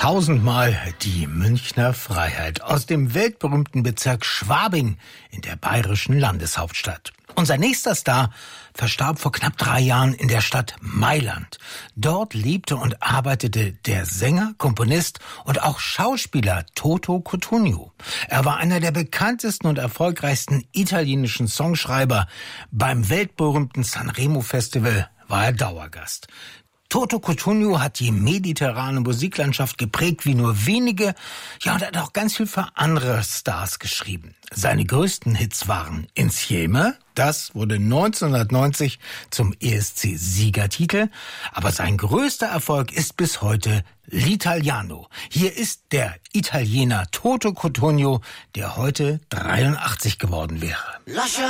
Tausendmal die Münchner Freiheit aus dem weltberühmten Bezirk Schwabing in der bayerischen Landeshauptstadt. Unser nächster Star verstarb vor knapp 3 Jahren in der Stadt Mailand. Dort lebte und arbeitete der Sänger, Komponist und auch Schauspieler Toto Cutugno. Er war einer der bekanntesten und erfolgreichsten italienischen Songschreiber. Beim weltberühmten Sanremo Festival war er Dauergast. Toto Cutugno hat die mediterrane Musiklandschaft geprägt wie nur wenige. Ja, und er hat auch ganz viel für andere Stars geschrieben. Seine größten Hits waren Insieme. Das wurde 1990 zum ESC-Siegertitel. Aber sein größter Erfolg ist bis heute L'Italiano. Hier ist der Italiener Toto Cutugno, der heute 83 geworden wäre. Lascia